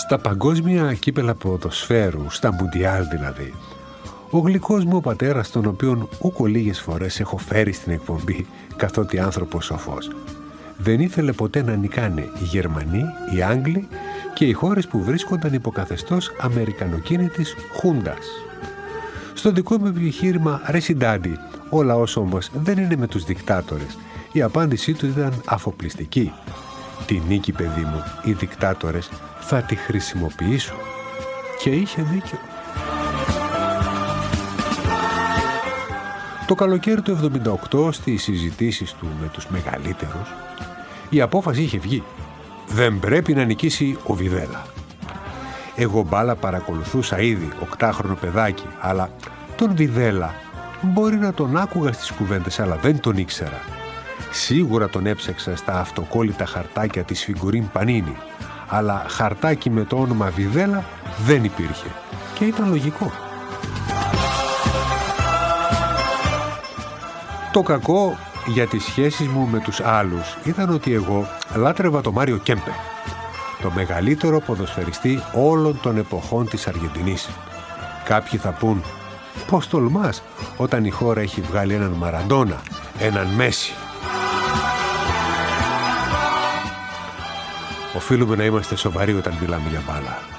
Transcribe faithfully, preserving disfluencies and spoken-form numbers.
Στα παγκόσμια κύπελα ποδοσφαίρου, στα Μουντιάλ δηλαδή, ο γλυκός μου ο πατέρας, τον οποίον ούκο λίγες φορές έχω φέρει στην εκπομπή καθότι άνθρωπος σοφός, δεν ήθελε ποτέ να νικάνε οι Γερμανοί, οι Άγγλοι και οι χώρες που βρίσκονταν υποκαθεστώς αμερικανοκίνητης χούντας. Στο δικό μου επιχείρημα, ρε συντάντη, ο λαός όμως δεν είναι με τους δικτάτορες. Η απάντησή του ήταν αφοπλιστική. Τη νίκη, παιδί μου, οι δικτάτορες θα τη χρησιμοποιήσουν. Και είχε δίκιο. Το καλοκαίρι του εβδομήντα οκτώ, στις συζητήσεις του με τους μεγαλύτερους, η απόφαση είχε βγει. Δεν πρέπει να νικήσει ο Βιδέλα. Εγώ μπάλα παρακολουθούσα ήδη οκτάχρονο παιδάκι, αλλά τον Βιδέλα μπορεί να τον άκουγα στις κουβέντες, αλλά δεν τον ήξερα. Σίγουρα τον έψαξα στα αυτοκόλλητα χαρτάκια της Φιγκουρίν Πανίνη, αλλά χαρτάκι με το όνομα Βιδέλα δεν υπήρχε και ήταν λογικό. Το κακό για τις σχέσεις μου με τους άλλους ήταν ότι εγώ λάτρευα το Μάριο Κέμπε, το μεγαλύτερο ποδοσφαιριστή όλων των εποχών της Αργεντινής. Κάποιοι θα πούν, πώς τολμάς όταν η χώρα έχει βγάλει έναν Μαραντόνα, έναν Μέση. Οφείλουμε να είμαστε σοβαροί όταν μιλάμε για μπάλα.